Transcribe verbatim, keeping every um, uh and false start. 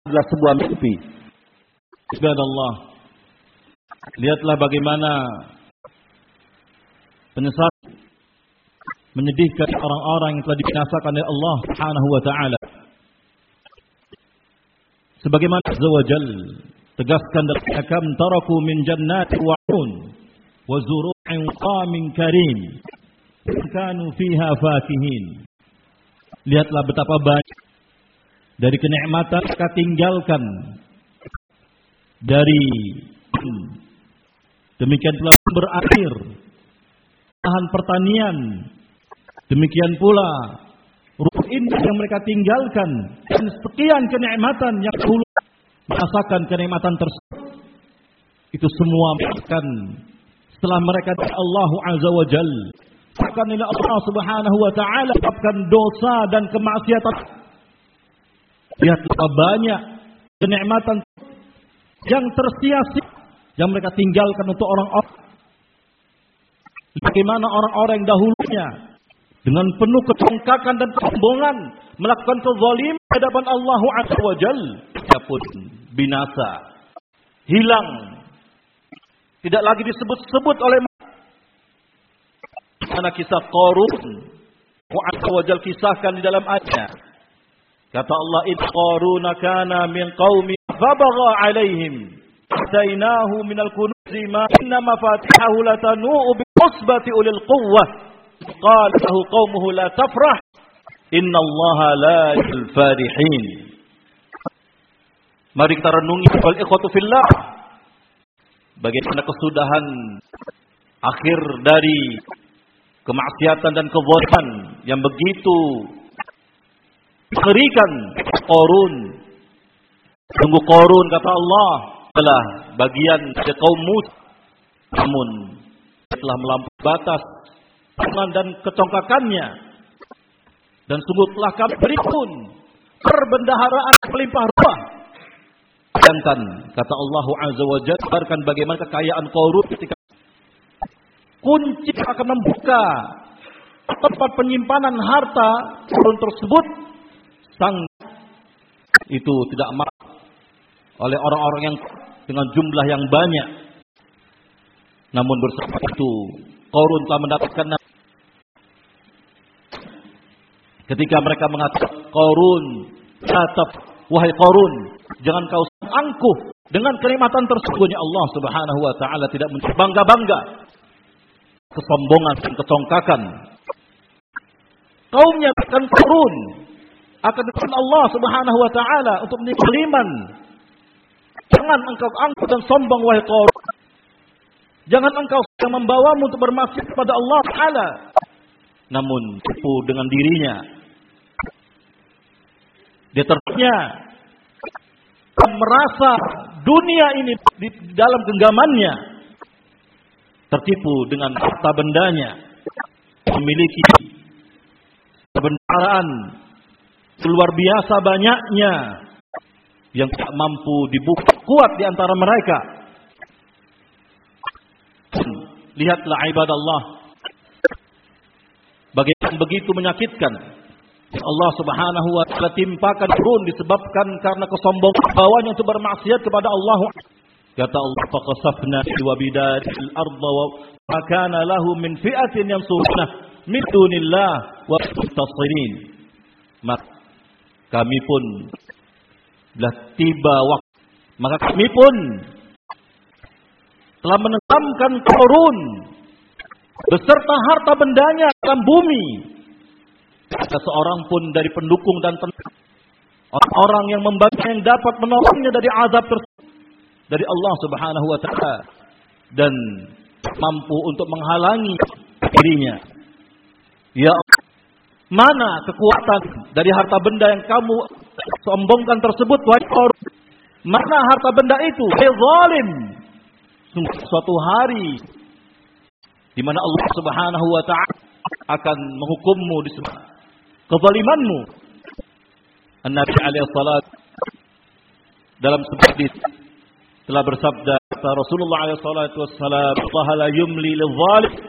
adalah sebuah mimpi. Subhanallah. Lihatlah bagaimana penyesalan menyedihkan orang-orang yang telah dibinasakan oleh Allah Subhanahu wa taala. Sebagaimana Azza wa Jal tegaskan dalam Kam taraku min jannati wa 'uyun wa zuru'in qamin karim kanu fiha fakihin. Lihatlah betapa banyak dari kenikmatan mereka tinggalkan, dari demikian pula berakhir lahan pertanian, demikian pula ruh indah yang mereka tinggalkan, dan sekian kenikmatan yang dahulu merasakan kenikmatan tersebut, itu semua akan setelah mereka dari Allah Azza wa Jal akan ila Allah Subhanahu wa taala sebabkan dosa dan kemaksiatan. Lihat betapa banyak kenikmatan yang tersia-sia yang mereka tinggalkan untuk orang-orang. Bagaimana orang-orang yang dahulunya dengan penuh kecongkakan dan kesombongan melakukan kezaliman di hadapan Allah Azza wa Jalla, dia pun binasa, hilang, tidak lagi disebut-sebut oleh mana kisah Qarun. Allah Azza wa Jalla kisahkan di dalam ayatnya. Kata Allah, "Id Qarun kana min qaumi fabagha 'alaihim atainahu minal kunuzi ma inna mafatihahu latanu'u bi usbati ulil quwwah qala lahu qaumuhu la tafrah innallaha la yuhibbul farihin." Mari kita renungi wal ikhwatu fillah, bagaimana kesudahan akhir dari kemaksiatan dan kezaliman yang begitu mengerikan. Qarun, sungguh Qarun kata Allah adalah bagian dari kaum Musa, namun telah melampaui batas dan kecongkakannya, dan sungguh telah kami berikan perbendaharaan melimpah ruah. Bayangkan, kata Allah Azza wa Jalla, bagaimana bagaimana kekayaan Qarun ketika kunci akan membuka tempat penyimpanan harta Qarun tersebut, sang itu tidak marah oleh orang-orang yang dengan jumlah yang banyak. Namun bersama itu Qarun telah mendapatkan ketika mereka mengatakan, Qarun, tetap wahai Qarun, jangan kau angkuh dengan kenikmatan tersebut. Allah Subhanahu wa taala tidak bangga-bangga, kesombongan dan kecongkakan. Kaumnya akan Qarun akan dengan Allah Subhanahu wa taala untuk menjadi iman. Jangan engkau angkuh dan sombong wahai Qarun. Jangan engkau yang membawamu untuk bermaksiat kepada Allah Taala. Namun tipu dengan dirinya. Dia ternyata merasa dunia ini di dalam genggamannya, tertipu dengan harta bendanya, memiliki kebenaran luar biasa banyaknya yang tak mampu dibuka kuat di antara mereka. Lihatlah ibadallah, bagaimana begitu menyakitkan. Allah Subhanahu wa taala timpakan Qarun disebabkan karena kesombongan bawahnya untuk bermaksiat kepada Allah. Kata Allah, faqasafna wa bidaril arda wa ma kana lahu min fi'atin yansuruna min dunillah wa muntasirin. Maka kami pun telah tiba waktu, maka kami pun telah menenggelamkan Qarun beserta harta bendanya dalam bumi. Tidak seorang pun dari pendukung dan orang-orang yang membantu yang dapat menolongnya dari azab tersebut dari Allah Subhanahu wa taala, dan mampu untuk menghalangi dirinya. Ya Allah, mana kekuatan dari harta benda yang kamu sombongkan tersebut wahai Qarun? Mana harta benda itu? Hei zalim, sungguh suatu hari di mana Allah Subhanahu wa taala akan menghukummu disebabkan kezalimanmu. An-Nabi alaihi salat dalam sebuah hadis telah bersabda, kata Rasulullah alaihi salatu wassalam, Allah la yumli lidh-dhalim